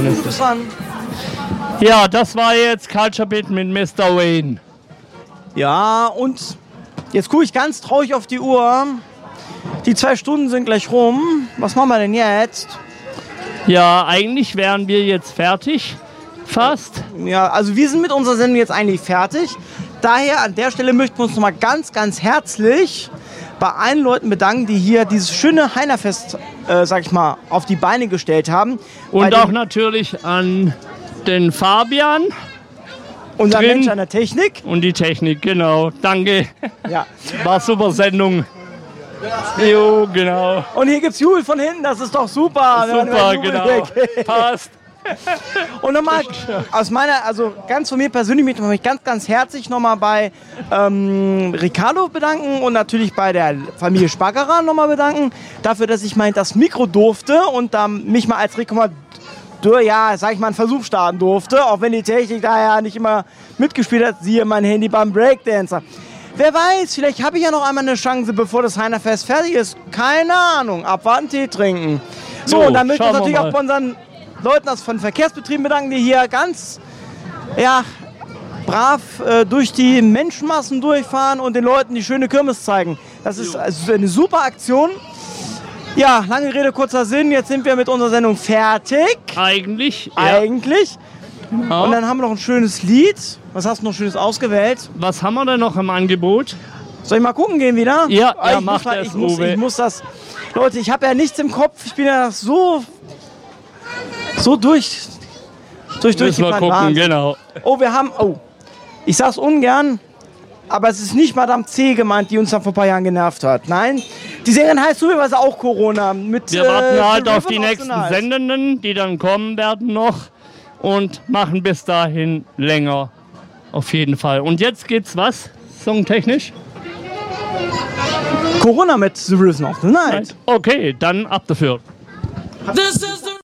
alles. Bis dann. Ja, das war jetzt Culture Beat mit Mr. Wayne. Ja, und jetzt gucke ich ganz traurig auf die Uhr. Die 2 Stunden sind gleich rum. Was machen wir denn jetzt? Ja, eigentlich wären wir jetzt fertig. Fast. Ja, also wir sind mit unserer Sendung jetzt eigentlich fertig. Daher an der Stelle möchten wir uns nochmal ganz, ganz herzlich bei allen Leuten bedanken, die hier dieses schöne Heinerfest, sag ich mal, auf die Beine gestellt haben. Und auch natürlich an den Fabian. Unser Mensch an der Technik. Und die Technik, genau. Danke. Ja. War super Sendung. Jo, genau. Und hier gibt's Jubel von hinten, das ist doch super. Super, genau. Passt. Und nochmal also ganz von mir persönlich möchte ich mich ganz, ganz herzlich nochmal bei Ricardo bedanken und natürlich bei der Familie Spackerer nochmal bedanken, dafür, dass ich mal das Mikro durfte und mich mal als sag ich mal, einen Versuch starten durfte, auch wenn die Technik da ja nicht immer mitgespielt hat, siehe mein Handy beim Breakdancer. Wer weiß, vielleicht habe ich ja noch einmal eine Chance, bevor das Heinerfest fertig ist. Keine Ahnung, abwarten, Tee trinken. So, und dann möchte ich uns natürlich auch bei unseren Leuten von Verkehrsbetrieben bedanken, die hier ganz brav durch die Menschenmassen durchfahren und den Leuten die schöne Kirmes zeigen. Das ist also eine super Aktion. Ja, lange Rede, kurzer Sinn. Jetzt sind wir mit unserer Sendung fertig. Eigentlich. Genau. Und dann haben wir noch ein schönes Lied. Was hast du noch Schönes ausgewählt? Was haben wir denn noch im Angebot? Soll ich mal gucken gehen wieder? Ja, mach das, Uwe. Ich muss das... Leute, ich habe ja nichts im Kopf. Ich bin ja so durch Müssen wir gucken, genau. Ich sag's ungern, aber es ist nicht Madame C gemeint, die uns dann vor ein paar Jahren genervt hat. Nein, die Sängerin heißt zufälligerweise auch Corona. Wir warten halt auf die nächsten Sendenden, die dann kommen werden noch und machen bis dahin länger. Auf jeden Fall. Und jetzt geht's was? Songtechnisch? Corona mit The Rhythm of the Night. Okay, dann ab dafür. This is the